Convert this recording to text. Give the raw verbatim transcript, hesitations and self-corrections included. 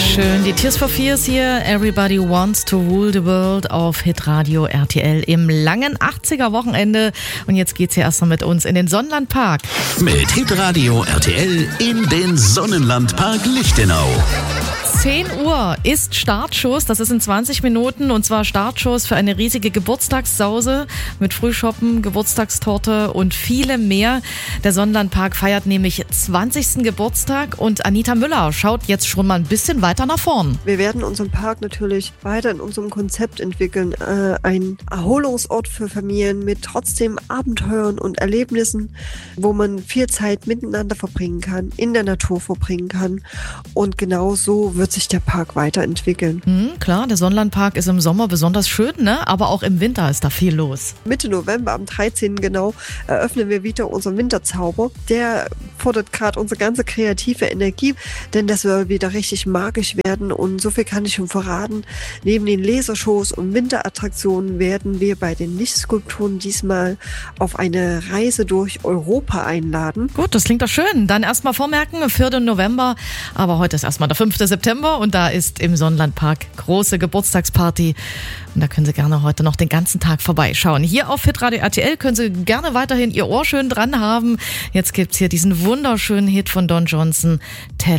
Schön, die Tears for Fears hier. Everybody wants to rule the world auf Hitradio R T L im langen achtziger Wochenende. Und jetzt geht's hier erstmal mit uns in den Sonnenlandpark. Mit Hitradio R T L in den Sonnenlandpark Lichtenau. zehn Uhr ist Startschuss, das ist in zwanzig Minuten und zwar Startschuss für eine riesige Geburtstagssause mit Frühschoppen, Geburtstagstorte und vielem mehr. Der Sonnenlandpark feiert nämlich zwanzigsten Geburtstag und Anita Müller schaut jetzt schon mal ein bisschen weiter nach vorn. Wir werden unseren Park natürlich weiter in unserem Konzept entwickeln. Äh, ein Erholungsort für Familien mit trotzdem Abenteuern und Erlebnissen, wo man viel Zeit miteinander verbringen kann, in der Natur verbringen kann. Und genau so wird sich der Park weiterentwickeln. Hm, klar, der Sonnenlandpark ist im Sommer besonders schön, ne? Aber auch im Winter ist da viel los. Mitte November, am dreizehnten genau, eröffnen wir wieder unseren Winterzauber. Der fordert gerade unsere ganze kreative Energie, denn das soll wieder richtig magisch werden. Und so viel kann ich schon verraten. Neben den Lasershows und Winterattraktionen werden wir bei den Lichtskulpturen diesmal auf eine Reise durch Europa einladen. Gut, das klingt doch schön. Dann erstmal vormerken, vierten November, aber heute ist erstmal der fünften September und da ist im Sonnenlandpark große Geburtstagsparty und da können Sie gerne heute noch den ganzen Tag vorbeischauen. Hier auf Hitradio R T L können Sie gerne weiterhin Ihr Ohr schön dran haben. Jetzt gibt's hier diesen wunderschönen Hit von Don Johnson, Tell